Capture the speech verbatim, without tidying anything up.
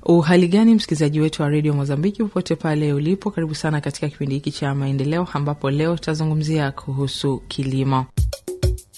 Uhali gani msikilizaji wetu wa Radio Mozambiki popote pale ulipo, karibu sana katika kipindi hiki cha maendeleo ambapo leo tutazungumzia kuhusu kilimo.